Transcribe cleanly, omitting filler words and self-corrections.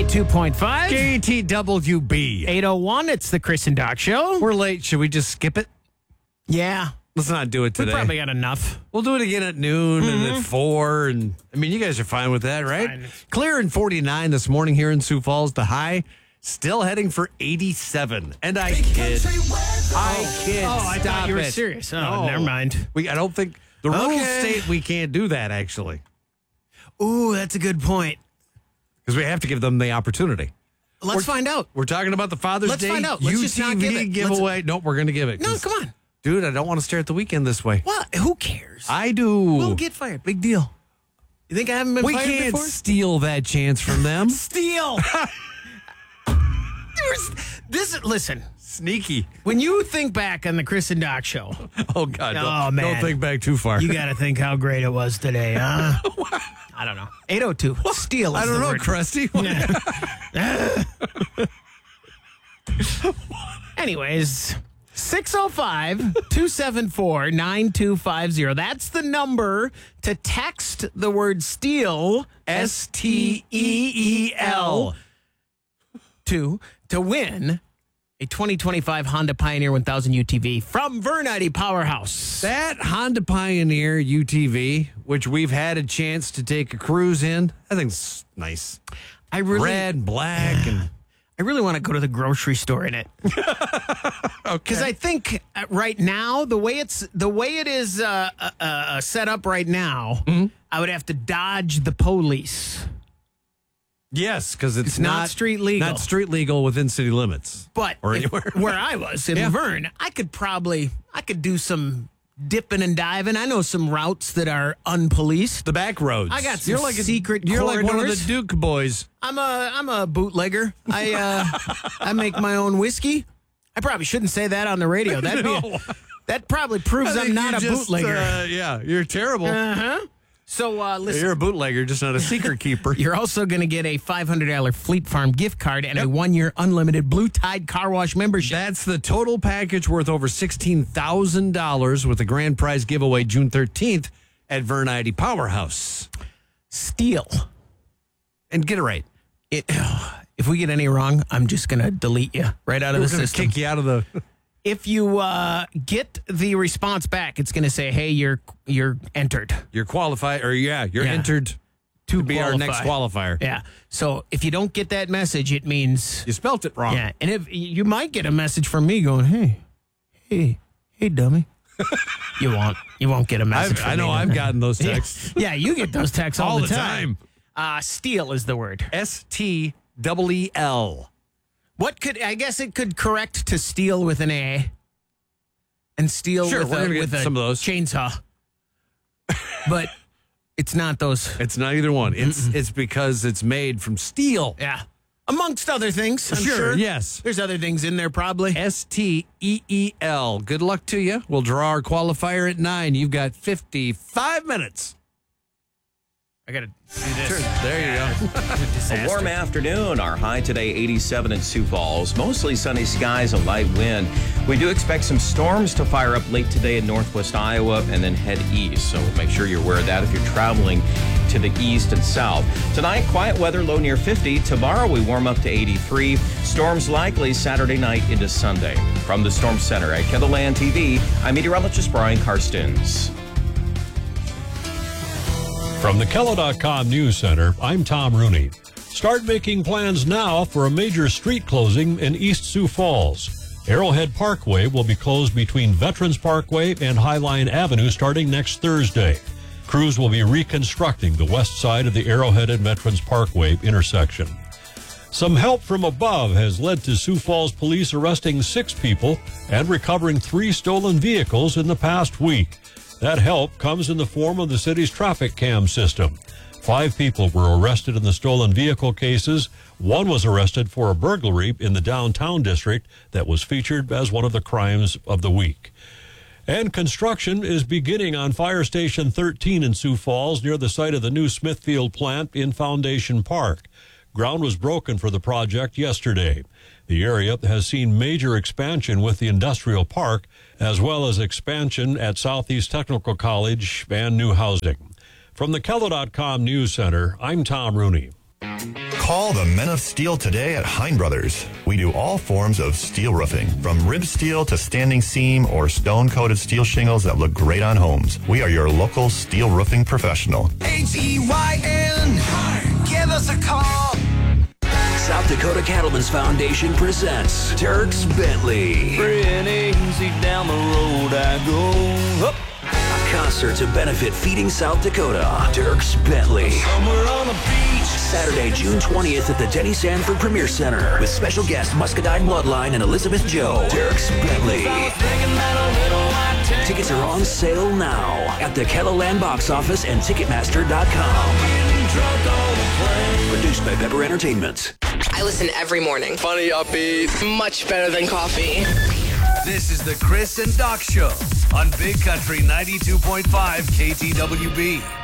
102.5. KTWB. 801, it's the Chris and Doc Show. We're late. Should we just skip it? Yeah. Let's not do it We today. probably got enough. We'll do it again at noon and at 4. And I mean, you guys are fine with that, right? Fine. Clear in 49 this morning here in Sioux Falls. The high still heading for 87. And I kid. I Stop thought you were it. serious. Oh, No. never mind. I don't think the rules Okay. state we can't do that, actually, Ooh, that's a good point. because we have to give them the opportunity. Let's find out. We're talking about the Father's Let's Day find out. Let's UTV just not give it. giveaway. Nope, we're going to give it. No, 'cause, come on. Dude, I don't want to stare at the weekend this way. What? Who cares? I do. We'll get fired. Big deal. You think I haven't been We fired can't before? steal that chance from them. Steal. Listen, Sneaky. when you think back on the Chris and Doc Show, Oh, God. Oh, man. Don't think back too far. you got to think how great it was today, huh? I don't know. 802. Steal is I don't the know, word. Krusty. Anyways, 605-274-9250. That's the number to text the word steal, STEEL, to win a 2025 Honda Pioneer 1000 UTV from Vernity Powerhouse. That Honda Pioneer UTV, which we've had a chance to take a cruise in, I think it's nice. I really, Red, black, and I really want to go to the grocery store in it. Because I think right now, the way it is set up right now, I would have to dodge the police. yes, because it's not street legal. Not street legal within city limits. But Or anywhere. where I was in Laverne, I could do some dipping and diving. I know some routes that are unpoliced. The back roads. I got some you're like secret You're like one of corridors. the Duke boys. I'm a bootlegger. I make my own whiskey. I probably shouldn't say that on the radio. That probably proves I'm not a bootlegger. Yeah, you're terrible. So listen. You're a bootlegger, just not a secret keeper. You're also going to get a $500 Fleet Farm gift card and a 1-year unlimited Blue Tide car wash membership. That's the total package worth over $16,000 with the grand prize giveaway June 13th at Vernity Powerhouse. Steal. And get it right. If we get any wrong, I'm just going to delete you right out of We're the going to system. kick you out of the... If you get the response back, it's going to say, "Hey, you're entered You're qualified, or you're Yeah. entered to be our qualify." next qualifier. Yeah. So if you don't get that message, it means You spelt it wrong. yeah. And if you might get a message from me going, "Hey, dummy." You won't get a message. from I know me. I've gotten those texts. Yeah, you get those texts all, All the time. Steal is the word. STEEL. I guess it could correct to steal with an A and steal Sure, with we're gonna a, get with a some of those. chainsaw. But it's not those. It's not either one. It's because it's made from steel. Yeah. Amongst other things, I'm sure. Yes. There's other things in there probably. STEEL. Good luck to you. We'll draw our qualifier at 9. You've got 55 minutes. I got to do this. There you go. A warm afternoon. Our high today, 87 in Sioux Falls. Mostly sunny skies, a light wind. We do expect some storms to fire up late today in northwest Iowa and then head east. So make sure you're aware of that if you're traveling to the east and south. Tonight, quiet weather, low near 50. Tomorrow, we warm up to 83. Storms likely Saturday night into Sunday. From the Storm Center at KENDLLAND TV, I'm meteorologist Brian Karstens. From the Kello.com News Center, I'm Tom Rooney. Start making plans now for a major street closing in East Sioux Falls. Arrowhead Parkway will be closed between Veterans Parkway and Highline Avenue starting next Thursday. Crews will be reconstructing the west side of the Arrowhead and Veterans Parkway intersection. Some help from above has led to Sioux Falls police arresting 6 people and recovering 3 stolen vehicles in the past week. That help comes in the form of the city's traffic cam system. 5 people were arrested in the stolen vehicle cases. 1 was arrested for a burglary in the downtown district that was featured as one of the crimes of the week. And construction is beginning on Fire Station 13 in Sioux Falls near the site of the new Smithfield plant in Foundation Park. Ground was broken for the project yesterday. The area has seen major expansion with the industrial park, as well as expansion at Southeast Technical College and new housing. From the Kello.com News Center, I'm Tom Rooney. Call the Men of Steel today at Hein Brothers. We do all forms of steel roofing, from rib steel to standing seam or stone-coated steel shingles that look great on homes. We are your local steel roofing professional. H-E-Y-N. Give us a call. South Dakota Cattlemen's Foundation presents Dierks Bentley. Free and easy down the road I go. Up. A concert to benefit Feeding South Dakota. Dierks Bentley. Somewhere on the beach. Saturday, June 20th at the Denny Sanford Premier Center with special guest Muscadine Bloodline and Elizabeth Joe. Dierks Bentley. Tickets are on sale now at the Kettleland box office and Ticketmaster.com. Produced by Pepper Entertainment. I listen every morning. Funny, upbeat. Much better than coffee. This is the Chris and Doc Show on Big Country 92.5 KTWB.